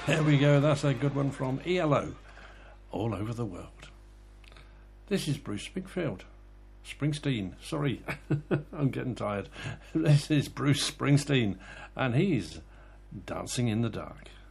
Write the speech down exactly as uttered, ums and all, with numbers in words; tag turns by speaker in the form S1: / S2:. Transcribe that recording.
S1: There we go, that's a good one from E L O, All Over the World. This is Bruce Springfield. Springsteen, sorry, I'm getting tired. This is Bruce Springsteen, and he's Dancing in the Dark.